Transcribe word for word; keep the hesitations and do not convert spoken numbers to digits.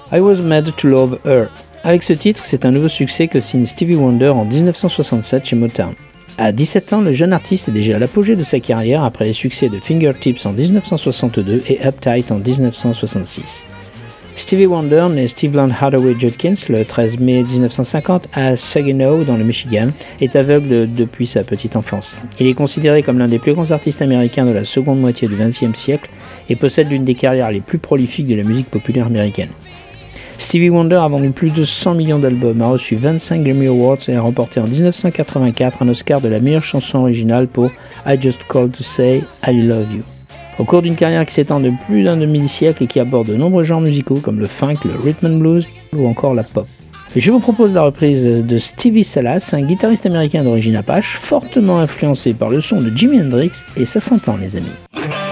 I Was Made to Love Her. Avec ce titre, c'est un nouveau succès que signe Stevie Wonder en dix-neuf cent soixante-sept chez Motown. À dix-sept ans, le jeune artiste est déjà à l'apogée de sa carrière après les succès de Fingertips en dix-neuf cent soixante-deux et Uptight en dix-neuf cent soixante-six. Stevie Wonder naît Steveland Hardaway Judkins le treize mai dix-neuf cent cinquante à Saginaw dans le Michigan, est aveugle depuis sa petite enfance. Il est considéré comme l'un des plus grands artistes américains de la seconde moitié du vingtième siècle et possède l'une des carrières les plus prolifiques de la musique populaire américaine. Stevie Wonder a vendu plus de cent millions d'albums, a reçu vingt-cinq Grammy Awards et a remporté en dix-neuf cent quatre-vingt-quatre un Oscar de la meilleure chanson originale pour I Just Called to Say I Love You. Au cours d'une carrière qui s'étend de plus d'un demi-siècle et qui aborde de nombreux genres musicaux comme le funk, le rhythm and blues ou encore la pop. Et je vous propose la reprise de Stevie Salas, un guitariste américain d'origine apache, fortement influencé par le son de Jimi Hendrix, et ça s'entend les amis.